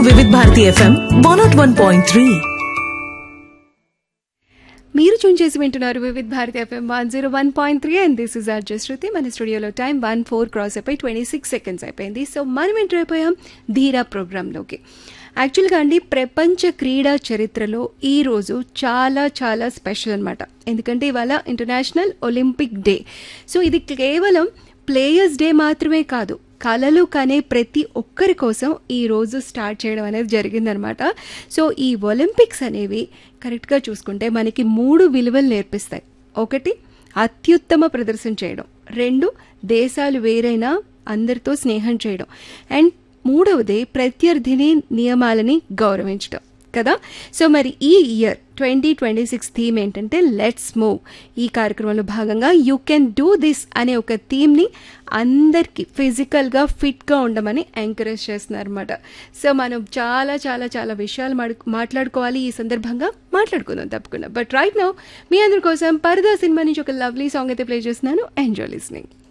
వివిధ భారతి ఎఫ్ఎం 101.3. మీరు ట్యూన్ చేసి వింటున్నారు వివిధ Bharati FM 101.3 and this is are just శృతి. మన స్టూడియోలో టైం 1:04 క్రాస్ అయిపోయి 26 సెకండ్స్ అయిపోయింది. సో మనం ఎంటర్ అయిపోయాం ధీరా ప్రోగ్రాంలోకి. యాక్చువల్గా అండి, ప్రపంచ క్రీడా చరిత్రలో ఈరోజు చాలా చాలా స్పెషల్ అనమాట. ఎందుకంటే ఇవాళ ఇంటర్నేషనల్ ఒలింపిక్ డే. సో ఇది కేవలం ప్లేయర్స్ డే మాత్రమే కాదు, కళలు కనే ప్రతి ఒక్కరి కోసం ఈరోజు స్టార్ట్ చేయడం అనేది జరిగిందనమాట. సో ఈ ఒలింపిక్స్ అనేవి కరెక్ట్గా చూసుకుంటే మనకి 3 విలువలు నేర్పిస్తాయి. 1, అత్యుత్తమ ప్రదర్శన చేయడం. 2, దేశాలు వేరైనా అందరితో స్నేహం చేయడం. అండ్ 3వది ప్రత్యర్థిని నియమాలని గౌరవించడం కదా. సో మరి ఈ ఇయర్ 2026 థీమ్ ఏంటంటే లెట్స్ మూవ్. ఈ కార్యక్రమంలో భాగంగా యూ కెన్ డూ దిస్ అనే ఒక థీమ్ని అందరికీ ఫిజికల్గా ఫిట్గా ఉండమని ఎంకరేజ్ చేస్తున్నారు అనమాట. సో మనం చాలా చాలా చాలా విషయాలు మాట్లాడుకోవాలి. ఈ సందర్భంగా మాట్లాడుకుందాం తప్పకుండా. బట్ రైట్ నౌ మీ అందరి కోసం పరదా సినిమా నుంచి ఒక లవ్లీ సాంగ్ అయితే ప్లే చేస్తున్నాను. Enjoy listening.